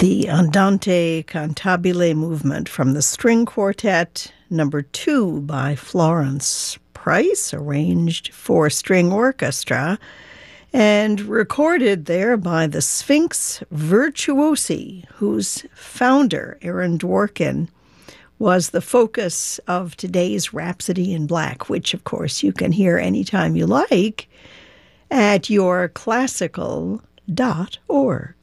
The Andante Cantabile movement from the String Quartet number 2 by Florence Price, arranged for string orchestra, and recorded there by the Sphinx Virtuosi, whose founder, Aaron Dworkin, was the focus of today's Rhapsody in Black, which, of course, you can hear anytime you like at yourclassical.org.